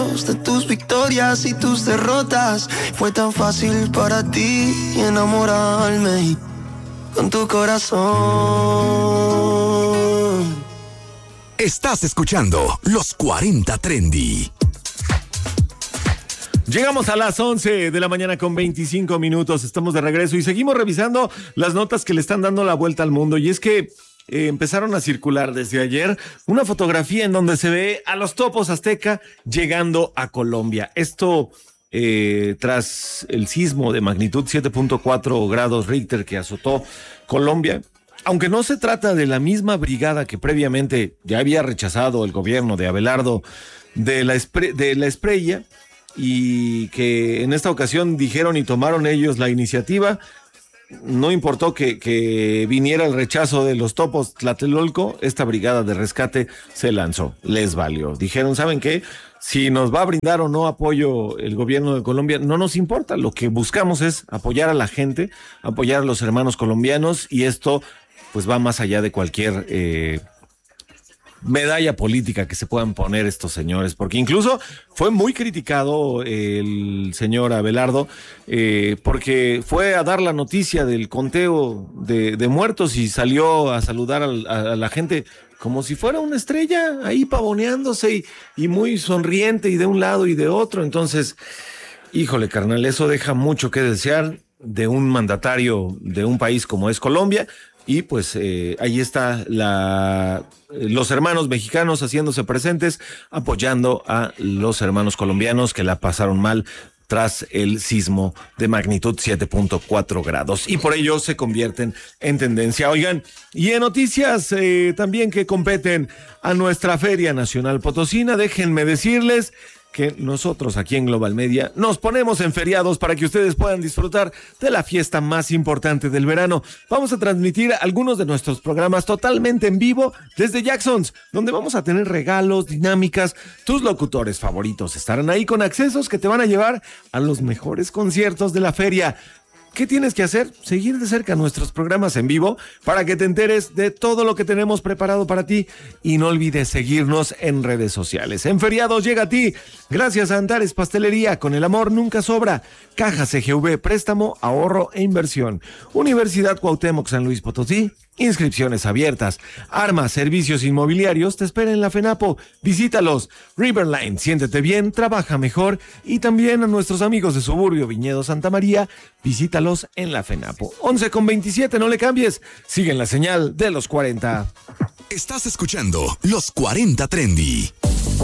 fotos de tus victorias y tus derrotas. Fue tan fácil para ti enamorarme con tu corazón. Estás escuchando Los 40 Trendy. Llegamos a las 11 de la mañana con 25 minutos. Estamos de regreso y seguimos revisando las notas que le están dando la vuelta al mundo. Y es que empezaron a circular desde ayer una fotografía en donde se ve a los topos azteca llegando a Colombia. Esto tras el sismo de magnitud 7.4 grados Richter que azotó Colombia. Aunque no se trata de la misma brigada que previamente ya había rechazado el gobierno de Abelardo de la Espriella, y que en esta ocasión dijeron y tomaron ellos la iniciativa, no importó que viniera el rechazo de los topos Tlatelolco, esta brigada de rescate se lanzó, les valió. Dijeron, ¿saben qué? Si nos va a brindar o no apoyo el gobierno de Colombia, no nos importa, lo que buscamos es apoyar a la gente, apoyar a los hermanos colombianos, y esto pues va más allá de cualquier medalla política que se puedan poner estos señores, porque incluso fue muy criticado el señor Abelardo porque fue a dar la noticia del conteo de muertos y salió a saludar a la gente como si fuera una estrella, ahí pavoneándose y muy sonriente y de un lado y de otro. Entonces, híjole, carnal, eso deja mucho que desear de un mandatario de un país como es Colombia. Y pues ahí está los hermanos mexicanos haciéndose presentes, apoyando a los hermanos colombianos que la pasaron mal tras el sismo de magnitud 7.4 grados. Y por ello se convierten en tendencia. Oigan, y en noticias también que competen a nuestra Feria Nacional Potosina, déjenme decirles que nosotros aquí en Global Media nos ponemos en feriados para que ustedes puedan disfrutar de la fiesta más importante del verano. Vamos a transmitir algunos de nuestros programas totalmente en vivo desde Jackson's, donde vamos a tener regalos, dinámicas. Tus locutores favoritos estarán ahí con accesos que te van a llevar a los mejores conciertos de la feria. ¿Qué tienes que hacer? Seguir de cerca nuestros programas en vivo para que te enteres de todo lo que tenemos preparado para ti, y no olvides seguirnos en redes sociales. En feriados llega a ti gracias a Antares Pastelería, con el amor nunca sobra. Caja CGV, préstamo, ahorro e inversión. Universidad Cuauhtémoc San Luis Potosí, inscripciones abiertas. Armas, servicios inmobiliarios te espera en la FENAPO. Visítalos. Riverline, siéntete bien, trabaja mejor. Y también a nuestros amigos de Suburbio Viñedo Santa María, visítalos en la FENAPO. 11:27, no le cambies. Sigue en la señal de los 40. Estás escuchando Los 40 Trendy.